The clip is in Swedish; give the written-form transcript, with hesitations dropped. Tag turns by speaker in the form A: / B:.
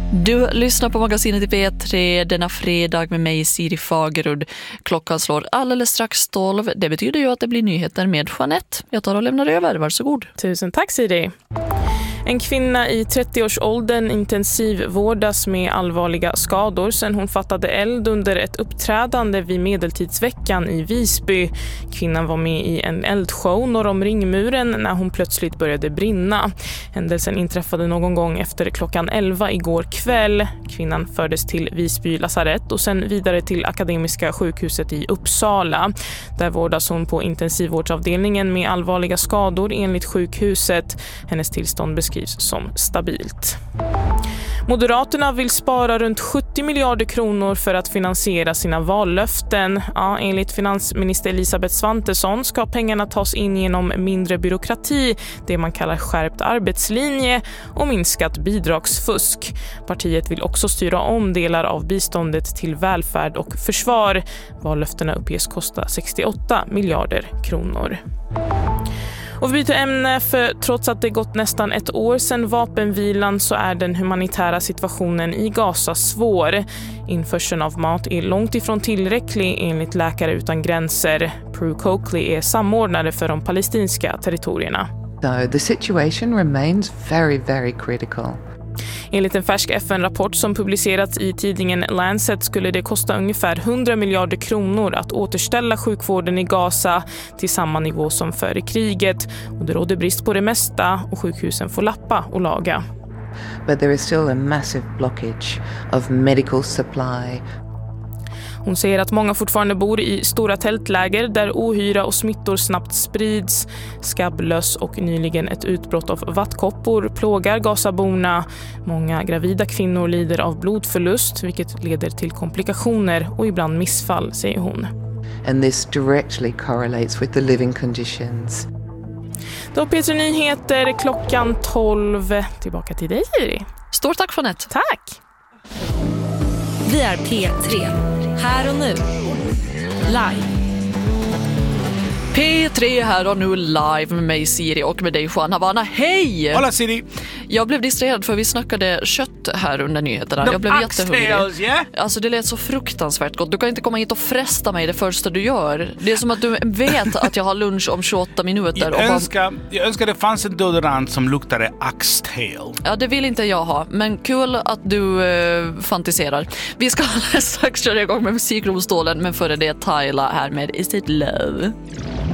A: Du lyssnar på magasinet i P3 denna fredag med mig, Siri Fagerud. Klockan slår alldeles strax 12. Det betyder ju att det blir nyheter med Jeanette. Jag tar och lämnar över, varsågod.
B: Tusen tack, Siri. En kvinna i 30-årsåldern intensivvårdas med allvarliga skador sedan hon fattade eld under ett uppträdande vid Medeltidsveckan i Visby. Kvinnan var med i en eldshow norr om Ringmuren när hon plötsligt började brinna. Händelsen inträffade någon gång efter klockan 11 igår kväll. Kvinnan fördes till Visby lasarett och sen vidare till Akademiska sjukhuset i Uppsala. Där vårdas hon på intensivvårdsavdelningen med allvarliga skador enligt sjukhuset. Hennes tillstånd beskrivs som stabilt. Moderaterna vill spara runt 70 miljarder kronor för att finansiera sina vallöften. Ja, enligt finansminister Elisabeth Svantesson ska pengarna tas in genom mindre byråkrati, det man kallar skärpt arbetslinje, och minskat bidragsfusk. Partiet vill också styra om delar av biståndet till välfärd och försvar. Vallöftena uppges kosta 68 miljarder kronor. Och vi byter ämne, för trots att det gått nästan ett år sedan vapenvilan så är den humanitära situationen i Gaza svår. Införseln av mat är långt ifrån tillräcklig enligt Läkare utan gränser. Prue Coakley är samordnare för de palestinska territorierna.
C: So the situation remains very, very critical.
B: Enligt en färsk FN-rapport som publicerats i tidningen Lancet skulle det kosta ungefär 100 miljarder kronor att återställa sjukvården i Gaza till samma nivå som före kriget. Och det råder brist på det mesta och sjukhusen får lappa och laga.
C: But there is still a massive blockage of medical supply.
B: Hon säger att många fortfarande bor i stora tältläger där ohyra och smittor snabbt sprids. Skabblöss och nyligen ett utbrott av vattkoppor plågar Gazaborna. Många gravida kvinnor lider av blodförlust, vilket leder till komplikationer och ibland missfall, säger hon.
C: And this directly correlates with the living conditions.
B: Då P3 Nyheter klockan 12. Tillbaka till dig, Siri.
A: Stort tack, Jeanette.
B: Tack!
D: Vi är P3. Här och nu. Live.
A: P3 här och nu live med mig, Siri, och med dig, Juan Havana. Hej!
E: Hola, Siri.
A: Jag blev distraherad för vi snackade kött här under nyheterna. Jag blev jättehungrig.
E: Yeah?
A: Alltså det lät så fruktansvärt gott. Du kan inte komma hit och fresta mig det första du gör. Det är som att du vet att jag har lunch om 28 minuter.
E: Jag önskar det fanns en deodorant som luktade oxtail.
A: Ja, det vill inte jag ha. Men kul att du fantiserar. Vi ska strax köra igång med musikdomstolen, men före det Tyla här med Is It Love.